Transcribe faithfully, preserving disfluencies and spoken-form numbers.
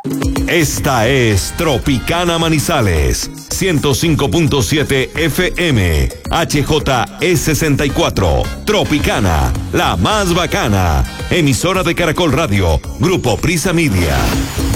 Esta es Tropicana Manizales, ciento cinco punto siete F M, H J E sesenta y cuatro, Tropicana, la más bacana, emisora de Caracol Radio, Grupo Prisa Media.